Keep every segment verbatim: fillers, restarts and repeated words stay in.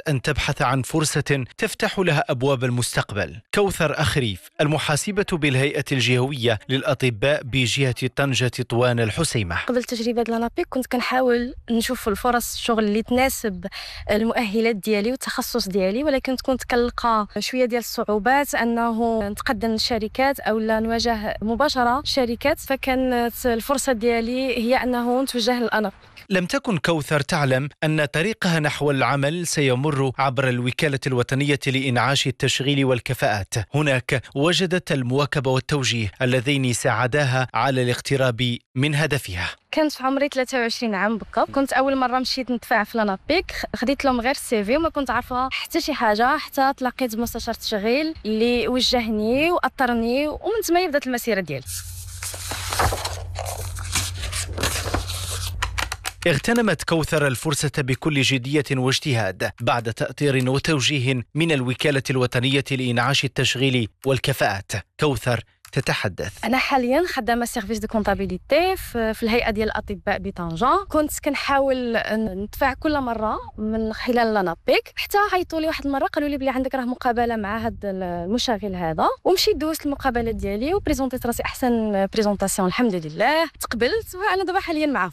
أن تبحث عن فرصة تفتح لها أبواب المستقبل. كوثر أخريف المحاسبة بالهيئة الجهوية للأطباء بجهة طنجة تطوان الحسيمة. قبل التجربة ديال لانابيك كنت كنحاول نشوف الفرص الشغل اللي تناسب المؤهلات ديالي والتخصص ديالي، ولكن كنت كنلقى شوية ديال الصعوبات أنه نتقدم للشركات أو لا نواجه مباشرة شركات، فكانت الفرصة ديالي هي أنه نتوجه للأنابيك. لم تكن كوثر تعلم أن طريقها نحو العمل سيمر عبر الوكالة الوطنية لإنعاش التشغيل والكفاءات. هناك وجدت المواكبة والتوجيه اللذين ساعداها على الاقتراب من هدفها. كنت في عمري ثلاثة وعشرين عام بالضبط. كنت اول مره مشيت ندفع في لانابيك، خديت لهم غير السي في وما كنت عارفه حتى شي حاجه، حتى تلاقيت بمستشار التشغيل اللي وجهني واطرني، ومن ثم بدات المسيره ديالي. اغتنمت كوثر الفرصة بكل جدية واجتهاد بعد تأطير وتوجيه من الوكالة الوطنية لإنعاش التشغيل والكفاءات. كوثر تتحدث: أنا حالياً خدامة سيرفيس دو كونتابيليتي في الهيئة ديال الأطباء بطنجة. كنت كنحاول ندفع كل مرة من خلال لانابيك، حتى عيطوا لي واحد المرة قالوا لي بلي عندك راه مقابلة مع هذا المشاغل هذا، ومشيت دوزت المقابلة ديالي وبريزونتيت راسي أحسن بريزونطاسيون الحمد لله، تقبلت وأنا دابا حالياً معاهم.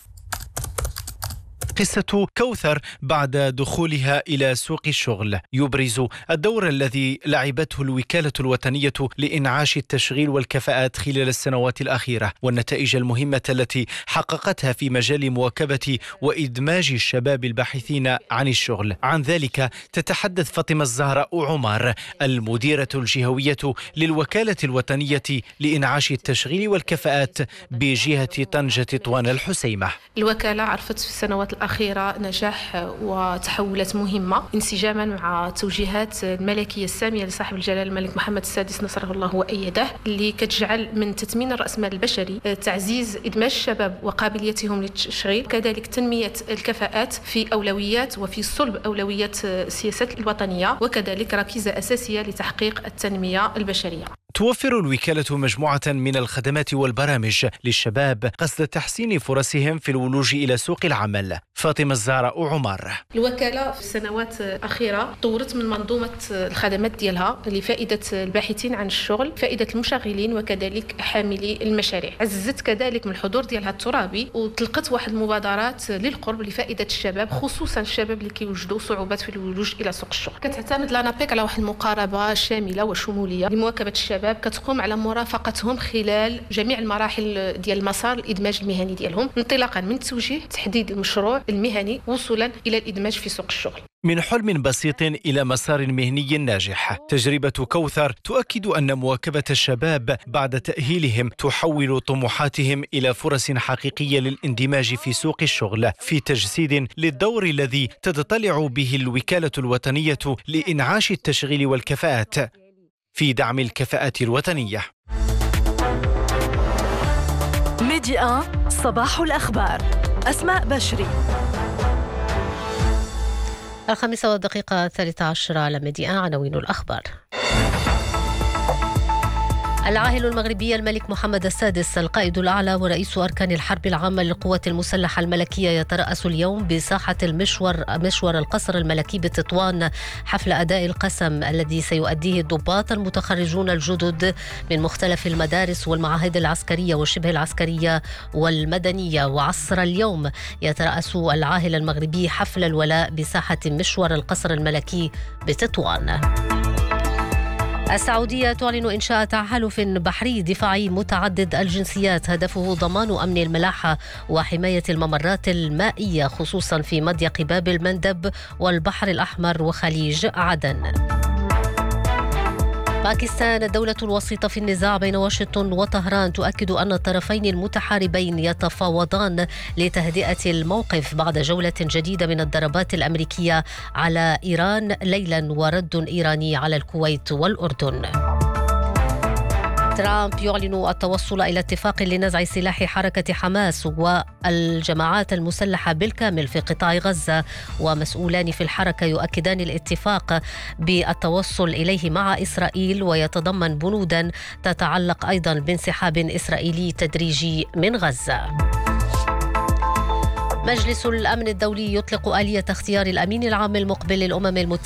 قصة كوثر بعد دخولها إلى سوق الشغل يبرز الدور الذي لعبته الوكالة الوطنية لإنعاش التشغيل والكفاءات خلال السنوات الأخيرة، والنتائج المهمة التي حققتها في مجال مواكبة وإدماج الشباب الباحثين عن الشغل. عن ذلك تتحدث فاطمة الزهراء عمر المديرة الجهوية للوكالة الوطنية لإنعاش التشغيل والكفاءات بجهة طنجة تطوان الحسيمة. الوكالة عرفت في السنوات الأخيرة نجاح وتحولات مهمة انسجاما مع توجيهات الملكية السامية لصاحب الجلالة الملك محمد السادس نصره الله وأيده، اللي كتجعل من تثمين الرأس مال البشري تعزيز إدماج الشباب وقابليتهم للتشغيل، كذلك تنمية الكفاءات في أولويات وفي صلب أولويات السياسات الوطنية، وكذلك ركيزة أساسية لتحقيق التنمية البشرية. توفر الوكالة مجموعة من الخدمات والبرامج للشباب قصد تحسين فرصهم في الولوج إلى سوق العمل. فاطمة الزهراء عمر: الوكالة في السنوات الأخيرة طورت من منظومة الخدمات ديالها لفائدة الباحثين عن الشغل، فائدة المشغلين وكذلك حاملي المشاريع. عززت كذلك من الحضور ديالها الترابي، وطلقت واحد المبادرات للقرب لفائدة الشباب، خصوصا الشباب اللي كيوجدوا صعوبات في الولوج إلى سوق الشغل. كتعتمد لانابيك على واحد المقاربة شاملة وشمولية لمواكبة الشباب، كتقوم على مرافقتهم خلال جميع المراحل ديال المسار الإدماج المهني ديالهم، انطلاقا من التوجيه، تحديد المشروع المهني، وصولا إلى الإدماج في سوق الشغل. من حلم بسيط إلى مسار مهني ناجح. تجربة كوثر تؤكد أن مواكبة الشباب بعد تأهيلهم تحول طموحاتهم إلى فرص حقيقية للاندماج في سوق الشغل، في تجسيد للدور الذي تتطلع به الوكالة الوطنية لإنعاش التشغيل والكفاءات في دعم الكفاءات الوطنية. ميديا صباح الأخبار. أسماء بشري. الخامسة والدقيقة الثالثة عشر على ميديا. عناوين الأخبار. العاهل المغربي الملك محمد السادس القائد الأعلى ورئيس أركان الحرب العامة للقوات المسلحة الملكية يترأس اليوم بساحة المشور مشور القصر الملكي بتطوان حفل أداء القسم الذي سيؤديه الضباط المتخرجون الجدد من مختلف المدارس والمعاهد العسكرية والشبه العسكرية والمدنية. وعصر اليوم يترأس العاهل المغربي حفل الولاء بساحة مشور القصر الملكي بتطوان. السعودية تعلن إنشاء تحالف بحري دفاعي متعدد الجنسيات هدفه ضمان أمن الملاحة وحماية الممرات المائية، خصوصا في مضيق باب المندب والبحر الأحمر وخليج عدن. باكستان الدولة الوسيطة في النزاع بين واشنطن وطهران تؤكد أن الطرفين المتحاربين يتفاوضان لتهدئة الموقف بعد جولة جديدة من الضربات الأمريكية على إيران ليلا ورد إيراني على الكويت والأردن. ترامب يعلن التوصل إلى اتفاق لنزع سلاح حركة حماس والجماعات المسلحة بالكامل في قطاع غزة، ومسؤولان في الحركة يؤكدان الاتفاق بالتوصل إليه مع إسرائيل، ويتضمن بنودا تتعلق أيضا بانسحاب إسرائيلي تدريجي من غزة. مجلس الأمن الدولي يطلق آلية اختيار الأمين العام المقبل للأمم المتحدة